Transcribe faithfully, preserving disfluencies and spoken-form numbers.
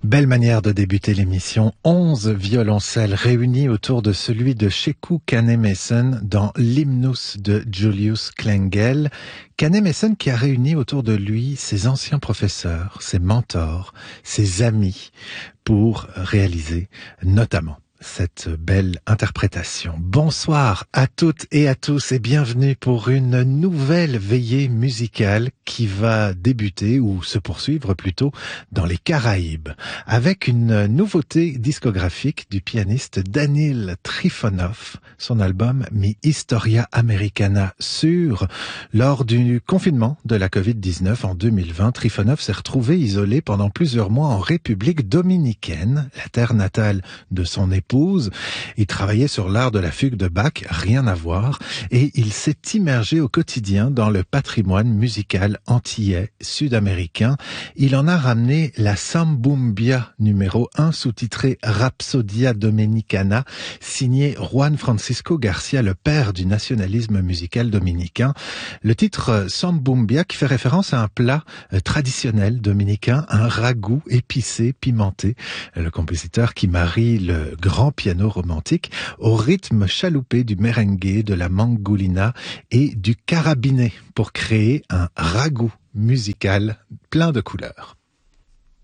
Belle manière de débuter l'émission. Onze violoncelles réunis autour de celui de Sheku Kanneh-Mason dans l'Hymnus de Julius Klengel. Kanneh-Mason qui a réuni autour de lui ses anciens professeurs, ses mentors, ses amis pour réaliser notamment cette belle interprétation. Bonsoir à toutes et à tous et bienvenue pour une nouvelle veillée musicale qui va débuter ou se poursuivre plutôt dans les Caraïbes avec une nouveauté discographique du pianiste Danil Trifonov, son album Mi Historia Americana sur. Lors du confinement de la covid dix-neuf en deux mille vingt, Trifonov s'est retrouvé isolé pendant plusieurs mois en République dominicaine, la terre natale de son épouse. Il travaillait sur l'art de la fugue de Bach, rien à voir, et il s'est immergé au quotidien dans le patrimoine musical antillais, sud-américain. Il en a ramené la Sambumbia numéro un, sous-titrée Rhapsodia Dominicana, signé Juan Francisco Garcia, le père du nationalisme musical dominicain. Le titre Sambumbia qui fait référence à un plat traditionnel dominicain, un ragoût épicé, pimenté. Le compositeur qui marie le grand piano romantique au rythme chaloupé du merengue, de la mangulina et du carabiné pour créer un ragoût musical plein de couleurs.